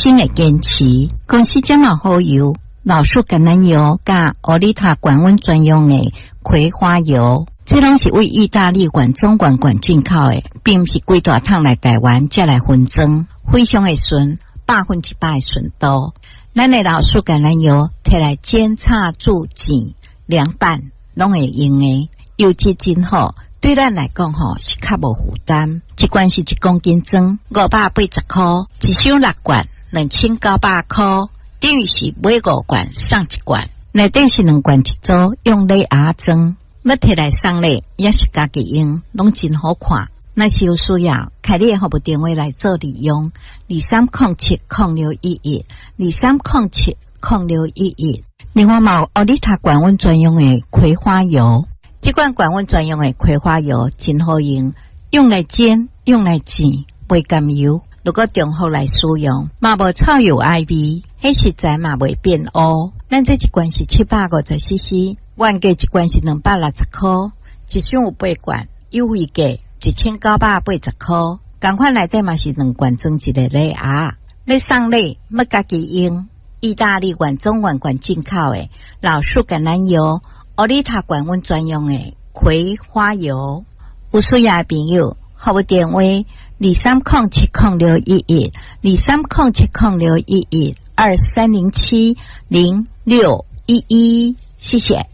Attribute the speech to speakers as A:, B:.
A: 心的坚持。公司这么好油，老树橄榄油加欧丽塔管温专用的葵花油，这拢是为意大利管中管进口的，并不是规大桶来台湾才来分装，非常的顺，100%的顺度。咱的老树橄榄油摕来煎炒煮煎凉拌，拢会用的，油质真好。对咱来讲是较无负担，一罐是1公斤装580块，一箱6罐2900块，等于是买5罐送1罐，内底是2罐一组，用礼盒装，要摕来送礼也是家己用，拢真好看。若是有需要，开你的服务电话来做利用，23070611，23070611。另外嘛有欧丽塔管温专用的葵花油。这款管温专用的葵花油真好用，用来煎，用来煎，袂甘油。如果中后来使用，嘛无臭油爱味，迄实在嘛袂变乌。咱这一罐是750cc， 原价一罐是260块，一箱有8罐，优惠价1980块。同款内底嘛是2罐装一个礼盒，要送礼要家己用。意大利管中管进口的老树橄榄油。欧丽塔管温专用的葵花油，有需要的朋友，服务电话23070611，23070611，23070611，谢谢。